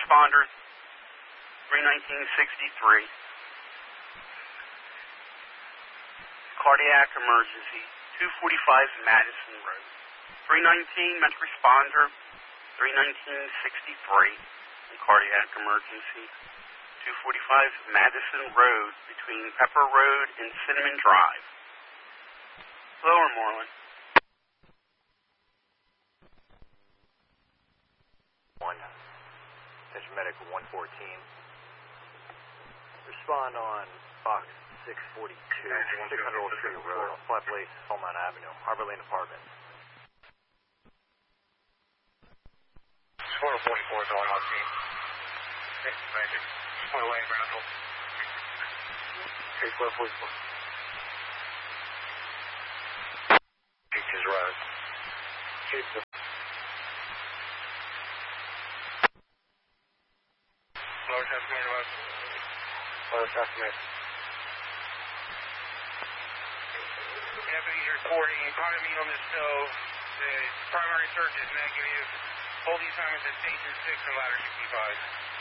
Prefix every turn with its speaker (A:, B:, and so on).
A: responders, 31963. Cardiac emergency, 245 Madison Road. 319, medical responder, 31963. Cardiac emergency, 245 Madison Road between Pepper Road and Cinnamon Drive. Lower Moreland.
B: 1. Attention medical 114. Respond on Fox 642, 600 Old Street Road, Flat Place, Hillmount Avenue, Harbor Lane Apartments.
C: 444 is all on scene. Next magic. 4 lane Brownsville.
B: Okay, 1244.
C: Peaches Road.
B: Chief.
C: Lower Tasmania West.
B: Lower Tasmania.
C: Deputies reporting economy on the stove. The primary search is negative. Holding time is at station 6 and ladder 65.